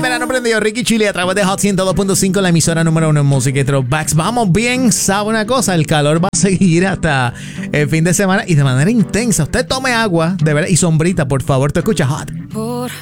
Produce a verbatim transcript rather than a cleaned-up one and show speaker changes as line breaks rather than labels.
verano prendido, Ricky Chili a través de Hot ciento dos punto cinco, la emisora número uno en música y throwbacks. Vamos bien, sabe una cosa, el calor va a seguir hasta el fin de semana y de manera intensa. Usted tome agua, de verdad, y sombrita, por favor. Te escucha Hot.